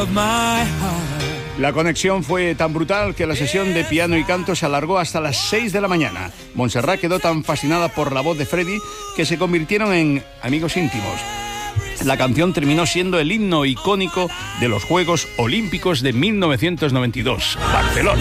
La conexión fue tan brutal que la sesión de piano y canto se alargó hasta las 6 de la mañana. Montserrat quedó tan fascinada por la voz de Freddie que se convirtieron en amigos íntimos. La canción terminó siendo el himno icónico de los Juegos Olímpicos de 1992, Barcelona.